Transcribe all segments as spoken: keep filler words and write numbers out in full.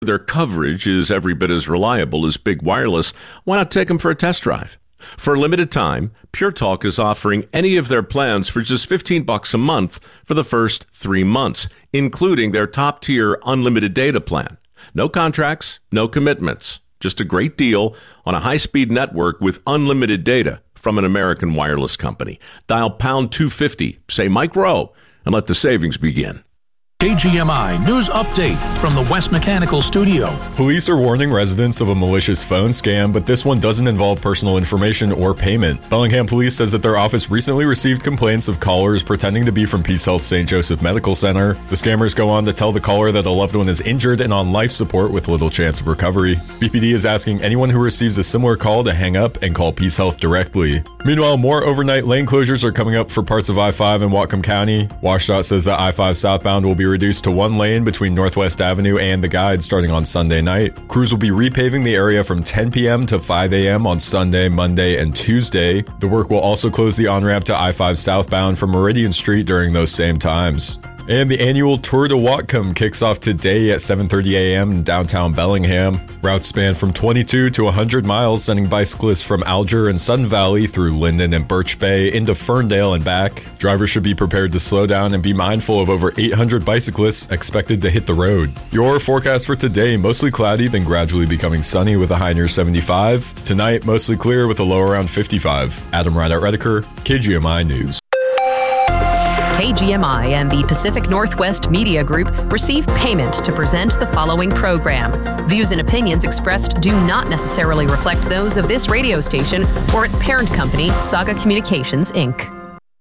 Their coverage is every bit as reliable as big wireless. Why not take them for a test drive? For a limited time, Pure Talk is offering any of their plans for just fifteen bucks a month for the first three months, including their top-tier unlimited data plan. No contracts, no commitments. Just a great deal on a high-speed network with unlimited data from an American wireless company. Dial pound two fifty, say Mike Rowe, and let the savings begin. K G M I News Update from the West Mechanical Studio. Police are warning residents of a malicious phone scam, but this one doesn't involve personal information or payment. Bellingham Police says that their office recently received complaints of callers pretending to be from Peace Health Saint Joseph Medical Center. The scammers go on to tell the caller that a loved one is injured and on life support with little chance of recovery. B P D is asking anyone who receives a similar call to hang up and call Peace Health directly. Meanwhile, more overnight lane closures are coming up for parts of I five in Whatcom County. WashDOT says that I five southbound will be reduced to one lane between Northwest Avenue and the Guide starting on Sunday night. Crews will be repaving the area from ten p.m. to five a.m. on Sunday, Monday, and Tuesday. The work will also close the on-ramp to I five southbound from Meridian Street during those same times. And the annual Tour de Whatcom kicks off today at seven thirty a.m. in downtown Bellingham. Routes span from twenty-two to one hundred miles, sending bicyclists from Alger and Sun Valley through Linden and Birch Bay into Ferndale and back. Drivers should be prepared to slow down and be mindful of over eight hundred bicyclists expected to hit the road. Your forecast for today, mostly cloudy, then gradually becoming sunny with a high near seventy-five. Tonight, mostly clear with a low around fifty-five. Adam Reinert-Redeker, K G M I News. K G M I and the Pacific Northwest Media Group receive payment to present the following program. Views and opinions expressed do not necessarily reflect those of this radio station or its parent company, Saga Communications, Incorporated.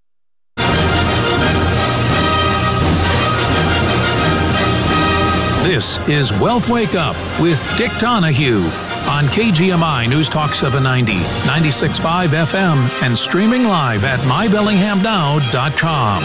This is Wealth Wake Up with Dick Donahue on K G M I News Talk seven ninety, ninety-six point five F M, and streaming live at my bellingham now dot com.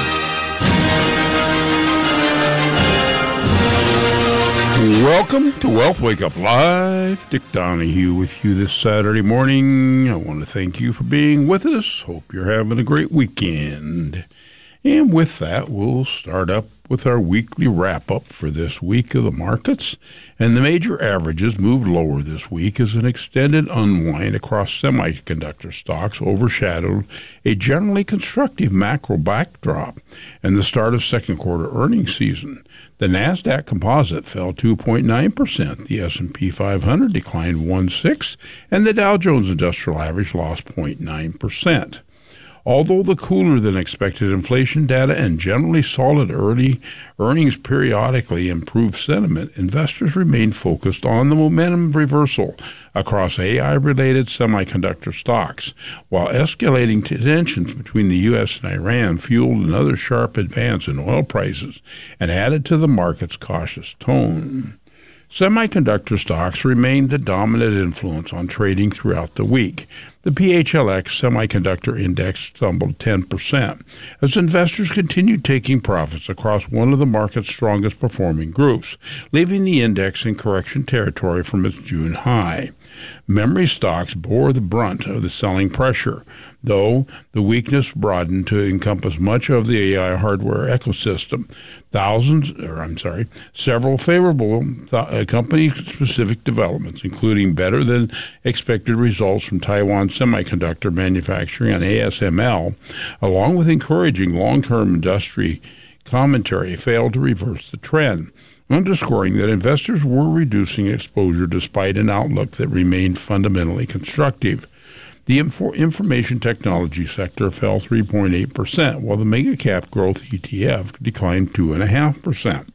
Welcome to Wealth Wake Up Live. Dick Donahue with you this Saturday morning. I want to thank you for being with us. Hope you're having a great weekend. And with that, we'll start up with our weekly wrap-up for this week of the markets. And the major averages moved lower this week as an extended unwind across semiconductor stocks overshadowed a generally constructive macro backdrop and the start of second quarter earnings season. The NASDAQ composite fell two point nine percent, the S and P five hundred declined one point six percent, and the Dow Jones Industrial Average lost zero point nine percent. Although the cooler-than-expected inflation data and generally solid early earnings periodically improved sentiment, investors remain focused on the momentum reversal across A I-related semiconductor stocks, while escalating tensions between the U S and Iran fueled another sharp advance in oil prices and added to the market's cautious tone. Semiconductor stocks remained the dominant influence on trading throughout the week. The P H L X Semiconductor Index stumbled ten percent as investors continued taking profits across one of the market's strongest performing groups, leaving the index in correction territory from its June high. Memory stocks bore the brunt of the selling pressure, though the weakness broadened to encompass much of the A I hardware ecosystem. Thousands, or I'm sorry, several favorable th- uh, company-specific developments, including better-than-expected results from Taiwan Semiconductor Manufacturing and A S M L, along with encouraging long-term industry commentary, failed to reverse the trend, underscoring that investors were reducing exposure despite an outlook that remained fundamentally constructive. The info- information technology sector fell three point eight percent, while the mega-cap growth E T F declined two point five percent.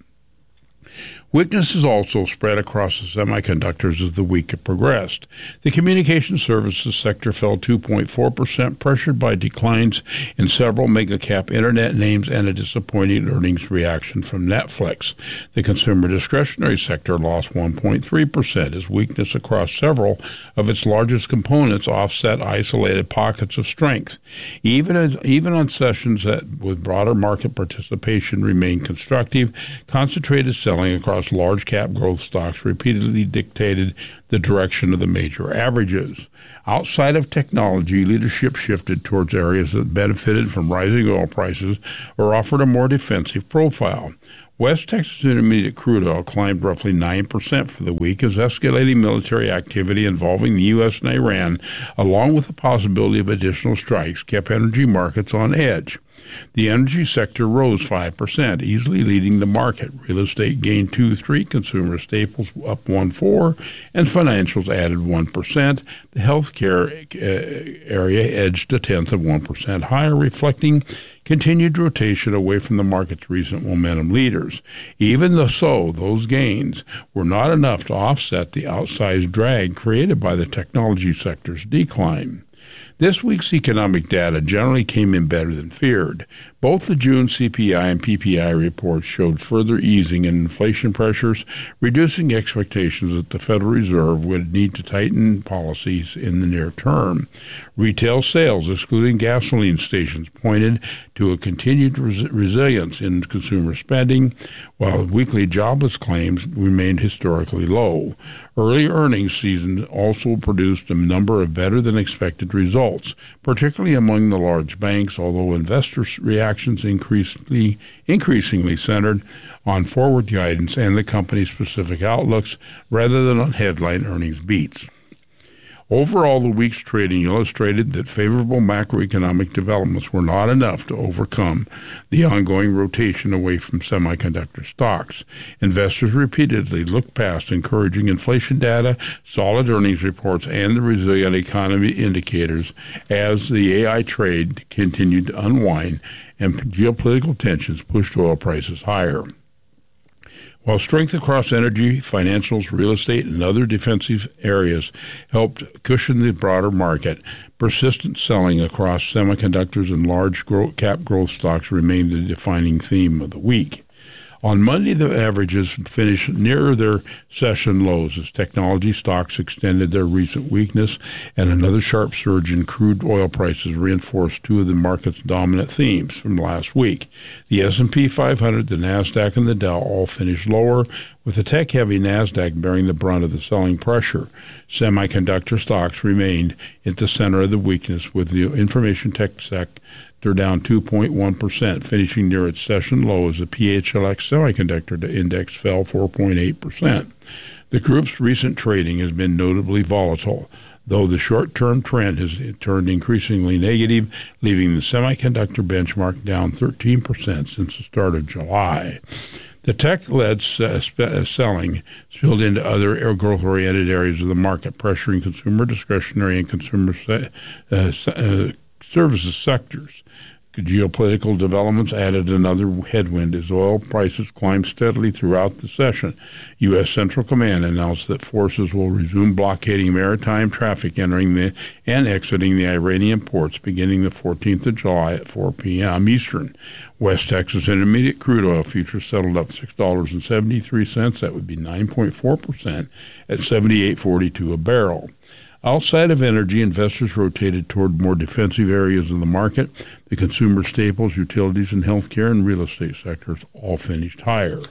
Weaknesses also spread across the semiconductors as the week progressed. The communication services sector fell two point four percent, pressured by declines in several mega-cap internet names and a disappointing earnings reaction from Netflix. The consumer discretionary sector lost one point three percent as weakness across several of its largest components offset isolated pockets of strength. Even as even on sessions that with broader market participation remained constructive, concentrated selling across large cap growth stocks repeatedly dictated the direction of the major averages. Outside of technology, leadership shifted towards areas that benefited from rising oil prices or offered a more defensive profile. West Texas Intermediate crude oil climbed roughly nine percent for the week as escalating military activity involving the U S and Iran, along with the possibility of additional strikes, kept energy markets on edge. The energy sector rose five percent, easily leading the market. Real estate gained two percent, three percent, consumer staples up one point four percent, and financials added one percent. The healthcare area edged a tenth of one percent higher, reflecting continued rotation away from the market's recent momentum leaders. Even so, those gains were not enough to offset the outsized drag created by the technology sector's decline. This week's economic data generally came in better than feared. Both the June C P I and P P I reports showed further easing in inflation pressures, reducing expectations that the Federal Reserve would need to tighten policies in the near term. Retail sales, excluding gasoline stations, pointed to a continued res- resilience in consumer spending, while weekly jobless claims remained historically low. Early earnings season also produced a number of better-than-expected results, particularly among the large banks, although investors' reactions increasingly, increasingly centered on forward guidance and the company's specific outlooks rather than on headline earnings beats. Overall, the week's trading illustrated that favorable macroeconomic developments were not enough to overcome the ongoing rotation away from semiconductor stocks. Investors repeatedly looked past encouraging inflation data, solid earnings reports, and the resilient economy indicators as the A I trade continued to unwind and geopolitical tensions pushed oil prices higher. While strength across energy, financials, real estate, and other defensive areas helped cushion the broader market, persistent selling across semiconductors and large cap growth stocks remained the defining theme of the week. On Monday, the averages finished near their session lows as technology stocks extended their recent weakness, and another sharp surge in crude oil prices reinforced two of the market's dominant themes from last week. The S and P five hundred, the NASDAQ, and the Dow all finished lower, with the tech-heavy NASDAQ bearing the brunt of the selling pressure. Semiconductor stocks remained at the center of the weakness, with the information tech sector They're down two point one percent, finishing near its session low as the P H L X Semiconductor Index fell four point eight percent. The group's recent trading has been notably volatile, though the short-term trend has turned increasingly negative, leaving the semiconductor benchmark down thirteen percent since the start of July. The tech-led selling spilled into other growth-oriented areas of the market, pressuring consumer discretionary and consumer se- uh, uh, services sectors. Geopolitical developments added another headwind as oil prices climbed steadily throughout the session. U S. Central Command announced that forces will resume blockading maritime traffic entering the and exiting the Iranian ports beginning the fourteenth of July at four p.m. Eastern. West Texas Intermediate crude oil futures settled up six dollars and seventy-three cents. That would be nine point four percent at seventy-eight forty-two a barrel. Outside of energy, investors rotated toward more defensive areas of the market. The consumer staples, utilities, and healthcare and real estate sectors all finished higher.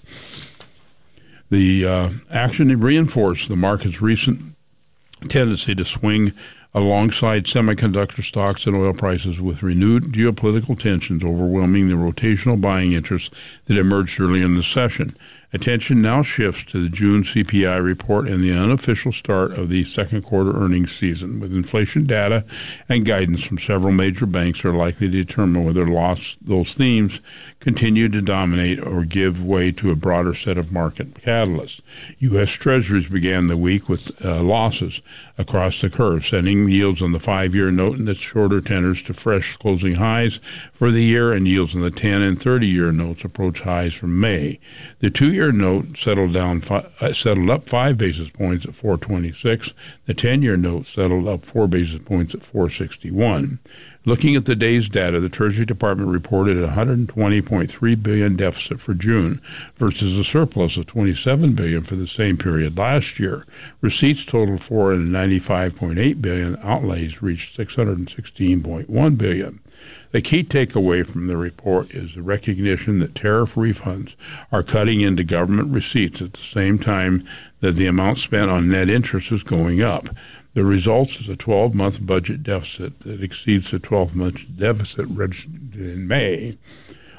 The uh, action reinforced the market's recent tendency to swing alongside semiconductor stocks and oil prices, with renewed geopolitical tensions overwhelming the rotational buying interests that emerged early in the session. Attention now shifts to the June C P I report and the unofficial start of the second quarter earnings season, with inflation data and guidance from several major banks are likely to determine whether loss, those themes continue to dominate or give way to a broader set of market catalysts. U S. Treasuries began the week with uh, losses across the curve, sending yields on the five-year note and its shorter tenors to fresh closing highs for the year, and yields on the ten- and thirty-year notes approach highs from May. The two-year note settled down, uh, settled up five basis points at four twenty-six. The ten-year note settled up four basis points at four sixty-one. Looking at the day's data, the Treasury Department reported a one hundred twenty point three billion dollars deficit for June versus a surplus of twenty-seven billion dollars for the same period last year. Receipts totaled four hundred ninety-five point eight billion dollars. Outlays reached six hundred sixteen point one billion dollars. The key takeaway from the report is the recognition that tariff refunds are cutting into government receipts at the same time that the amount spent on net interest is going up. The result is a twelve-month budget deficit that exceeds the twelve-month deficit registered in May.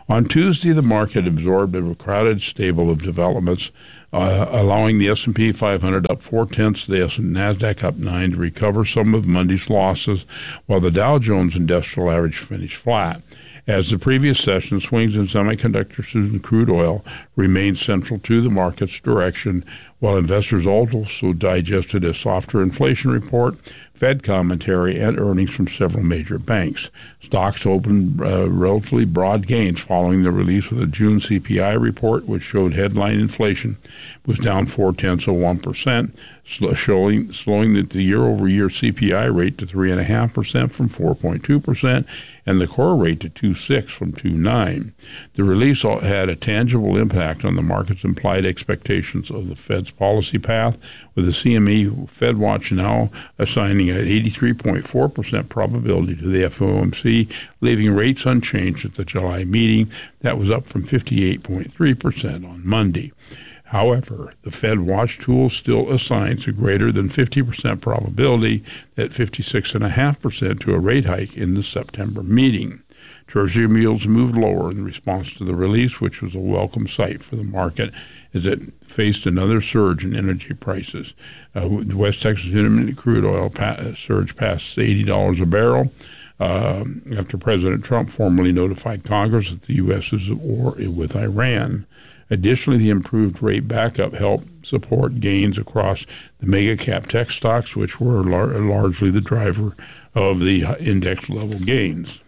On Tuesday, the market absorbed a crowded stable of developments, uh, allowing the S and P five hundred up four-tenths, the NASDAQ up nine to recover some of Monday's losses, while the Dow Jones Industrial Average finished flat. As the previous session, swings in semiconductors and crude oil remained central to the market's direction, while investors also digested a softer inflation report, Fed commentary, and earnings from several major banks. Stocks opened uh, relatively broad gains following the release of the June C P I report, which showed headline inflation was down four-tenths of one percent, showing, slowing the, the year-over-year C P I rate to three point five percent from four point two percent, and the core rate to two point six from two point nine. The release had a tangible impact on the market's implied expectations of the Fed's policy path, with the C M E FedWatch now assigning an eighty-three point four percent probability to the F O M C, leaving rates unchanged at the July meeting. That was up from fifty-eight point three percent on Monday. However, the FedWatch tool still assigns a greater than fifty percent probability at fifty-six point five percent to a rate hike in the September meeting. Treasury yields moved lower in response to the release, which was a welcome sight for the market as it faced another surge in energy prices. Uh, West Texas Intermediate crude oil pa- surged past eighty dollars a barrel uh, after President Trump formally notified Congress that the U S is at war with Iran. Additionally, the improved rate backup helped support gains across the mega-cap tech stocks, which were lar- largely the driver of the index-level gains.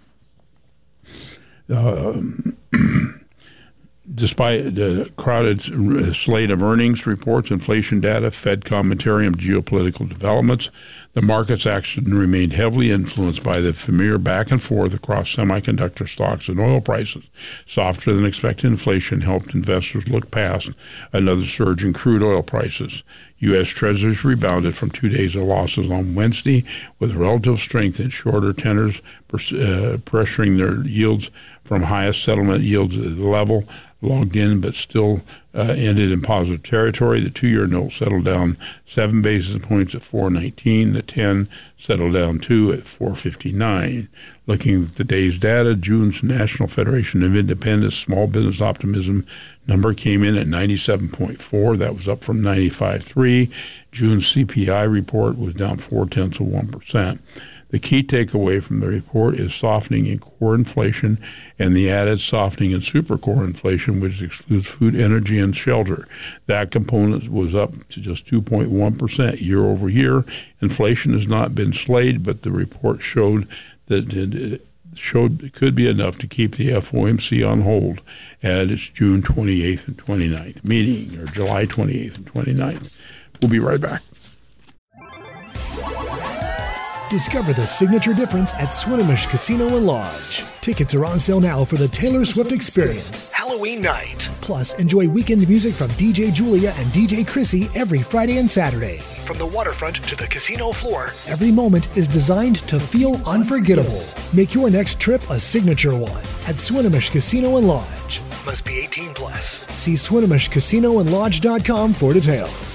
Uh, despite the crowded slate of earnings reports, inflation data, Fed commentary, and geopolitical developments, the market's action remained heavily influenced by the familiar back and forth across semiconductor stocks and oil prices. Softer than expected inflation helped investors look past another surge in crude oil prices. U S. Treasuries rebounded from two days of losses on Wednesday, with relative strength in shorter tenors uh, pressuring their yields from highest settlement yields level logged in, but still uh, ended in positive territory. The two-year note settled down seven basis points at four nineteen. The ten settled down two at four fifty-nine. Looking at the day's data, June's National Federation of Independents Small Business Optimism number came in at ninety-seven point four. That was up from ninety-five point three. June's C P I report was down four-tenths of one percent. The key takeaway from the report is softening in core inflation and the added softening in supercore inflation, which excludes food, energy, and shelter. That component was up to just two point one percent year over year. Inflation has not been slayed, but the report showed that it showed it could be enough to keep the F O M C on hold at its June twenty-eighth and twenty-ninth meeting, or July twenty-eighth and twenty-ninth. We'll be right back. Discover the signature difference at Swinomish Casino and Lodge. Tickets are on sale now for the Taylor Swift Experience Halloween night. Plus, enjoy weekend music from D J Julia and D J Chrissy every Friday and Saturday. From the waterfront to the casino floor, every moment is designed to feel unforgettable. Make your next trip a signature one at Swinomish Casino and Lodge. Must be eighteen plus. See Swinomish Casino and Lodge dot com for details.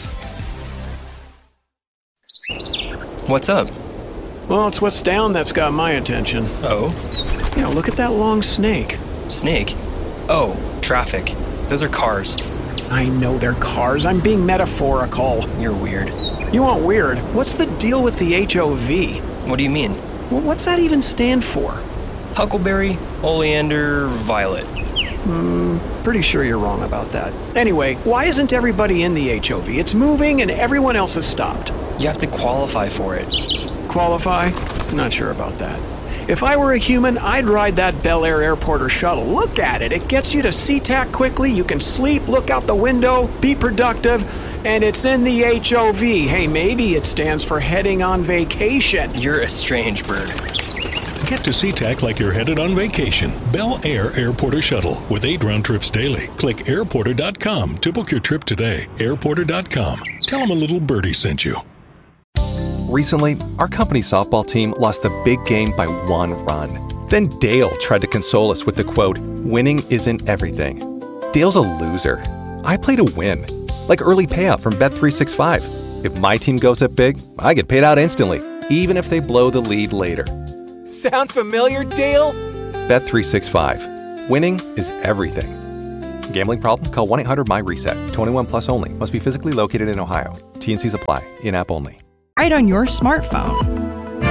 What's up? Well, it's what's down that's got my attention. Oh? You know, look at that long snake. Snake? Oh, traffic. Those are cars. I know they're cars. I'm being metaphorical. You're weird. You want weird? What's the deal with the H O V? What do you mean? Well, what's that even stand for? Huckleberry, oleander, violet. Hmm, pretty sure you're wrong about that. Anyway, why isn't everybody in the H O V? It's moving and everyone else has stopped. You have to qualify for it. Qualify? Not sure about that. If I were a human, I'd ride that Bel Air airport or shuttle. Look at it. It gets you to SeaTac quickly. You can sleep, look out the window, be productive, and it's in the H O V. Hey, maybe it stands for heading on vacation. You're a strange bird. Get to SeaTac like you're headed on vacation. Bel Air Airport or Shuttle with eight round trips daily. Click airporter dot com to book your trip today. airporter dot com. Tell them a little birdie sent you. Recently, our company softball team lost the big game by one run. Then Dale tried to console us with the quote, "Winning isn't everything." Dale's a loser. I play to win. Like early payout from Bet three sixty-five. If my team goes up big, I get paid out instantly, even if they blow the lead later. Sound familiar, Dale? Bet three sixty-five. Winning is everything. Gambling problem? Call one eight hundred my reset. twenty-one plus only. Must be physically located in Ohio. T and C's apply. In-app only. Right on your smartphone.